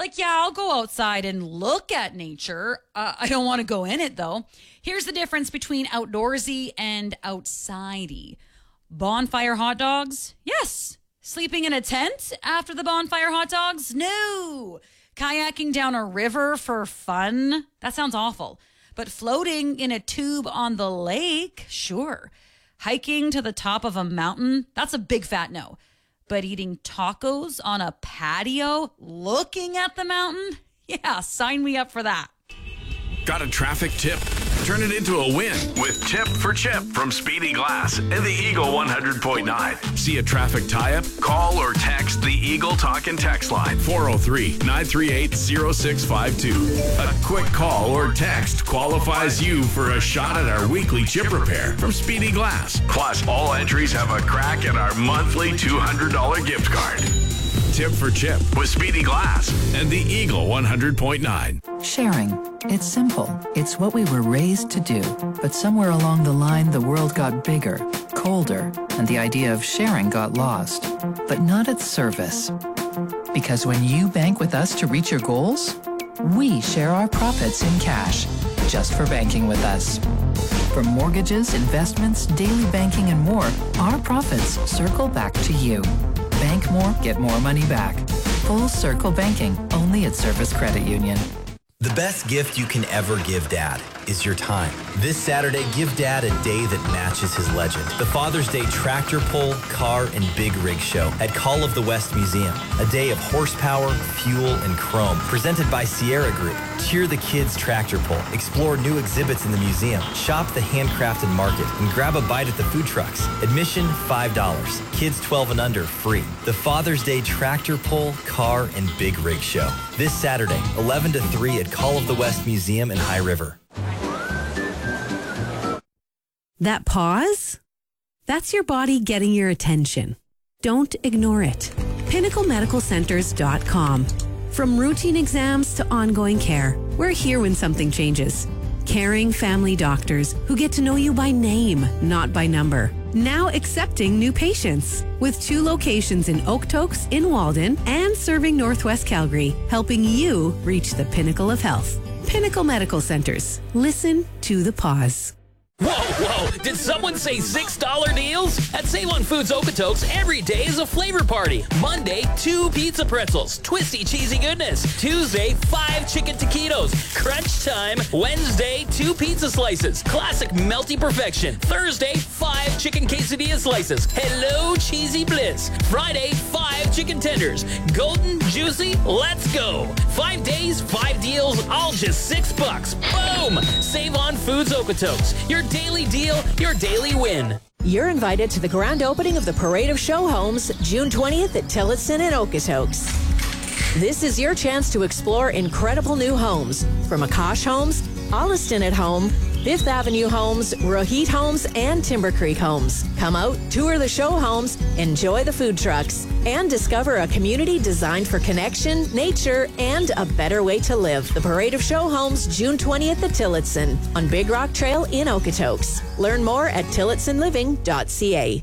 Like, yeah, I'll go outside and look at nature. I don't want to go in it, though. Here's the difference between outdoorsy and outsidey. Bonfire hot dogs? Yes. Sleeping in a tent after the bonfire hot dogs? No. Kayaking down a river for fun? That sounds awful. But floating in a tube on the lake? Sure. Hiking to the top of a mountain? That's a big fat no. But eating tacos on a patio, looking at the mountain? Yeah, sign me up for that. Got a traffic tip? Turn it into a win with Tip for Chip from Speedy Glass and the Eagle 100.9. See a traffic tie-up? Call or text the Eagle Talk and Text line 403-938-0652. A quick call or text qualifies you for a shot at our weekly chip repair from Speedy Glass. Plus, all entries have a crack at our monthly $200 gift card. Tip for Chip with Speedy Glass and the Eagle 100.9. Sharing. It's simple. It's what we were raised to do. But somewhere along the line, the world got bigger, colder, and the idea of sharing got lost. But not at Service. Because when you bank with us to reach your goals, we share our profits in cash, just for banking with us. From mortgages, investments, daily banking, and more, our profits circle back to you. Bank more, get more money back. Full Circle Banking, only at Service Credit Union. The best gift you can ever give Dad is your time. This Saturday, give Dad a day that matches his legend. The Father's Day Tractor Pull, Car, and Big Rig Show at Call of the West Museum. A day of horsepower, fuel, and chrome. Presented by Sierra Group. Cheer the kids' tractor pull. Explore new exhibits in the museum. Shop the handcrafted market. And grab a bite at the food trucks. Admission, $5. Kids 12 and under, free. The Father's Day Tractor Pull, Car, and Big Rig Show. This Saturday, 11 to 3 at Call of the West Museum in High River. That pause? That's your body getting your attention. Don't ignore it. PinnacleMedicalCenters.com. From routine exams to ongoing care, we're here when something changes. Caring family doctors who get to know you by name, not by number. Now accepting new patients. With 2 locations in Okotoks, in Walden, and serving Northwest Calgary, helping you reach the pinnacle of health. Pinnacle Medical Centers. Listen to the pause. Whoa, did someone say $6 deals? At Save on Foods Okotoks, every day is a flavor party. Monday, 2 pizza pretzels, twisty cheesy goodness. Tuesday, 5 chicken taquitos, crunch time. Wednesday, 2 pizza slices, classic melty perfection. Thursday, 5 chicken quesadilla slices, hello cheesy bliss. Friday, 5 chicken tenders, golden, juicy, let's go. 5 days, 5 deals, all just $6. Boom! Save on Foods Okotoks. Your daily deal, your daily win. You're invited to the grand opening of the Parade of Show Homes, June 20th at Tillotson and Okotoks. This is your chance to explore incredible new homes from Akash Homes, Olliston at Home, 5th Avenue Homes, Rohit Homes, and Timber Creek Homes. Come out, tour the show homes, enjoy the food trucks, and discover a community designed for connection, nature, and a better way to live. The Parade of Show Homes, June 20th at Tillotson on Big Rock Trail in Okotoks. Learn more at tillotsonliving.ca.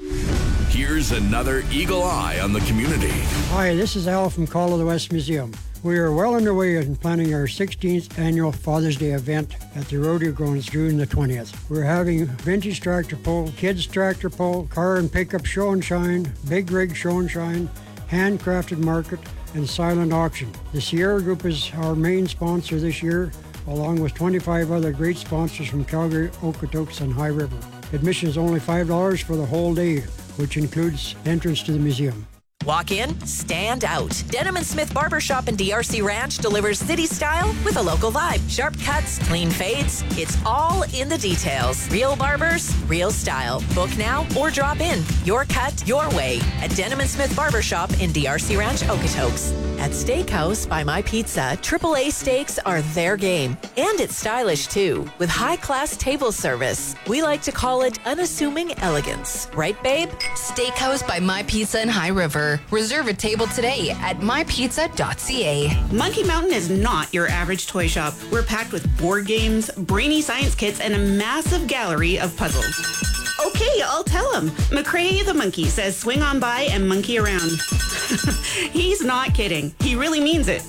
Here's another Eagle Eye on the community. Hi, this is Al from Call of the West Museum. We are well underway in planning our 16th annual Father's Day event at the Rodeo Grounds June the 20th. We're having vintage tractor pull, kids tractor pull, car and pickup show and shine, big rig show and shine, handcrafted market, and silent auction. The Sierra Group is our main sponsor this year, along with 25 other great sponsors from Calgary, Okotoks, and High River. Admission is only $5 for the whole day, which includes entrance to the museum. Walk in, stand out. Denham & Smith Barbershop in DRC Ranch delivers city style with a local vibe. Sharp cuts, clean fades, it's all in the details. Real barbers, real style. Book now or drop in. Your cut, your way. At Denham & Smith Barbershop in DRC Ranch, Okotoks. At Steakhouse by My Pizza, AAA steaks are their game. And it's stylish too, with high-class table service. We like to call it unassuming elegance. Right, babe? Steakhouse by My Pizza in High River. Reserve a table today at mypizza.ca. Monkey Mountain is not your average toy shop. We're packed with board games, brainy science kits, and a massive gallery of puzzles. Okay, I'll tell him. McCrae the monkey says swing on by and monkey around. He's not kidding. He really means it.